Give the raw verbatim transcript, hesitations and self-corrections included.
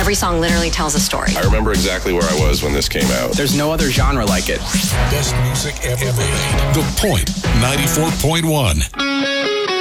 Every song literally tells a story. I remember exactly where I was when this came out. There's no other genre like it. Best music ever made. The Point ninety-four point one.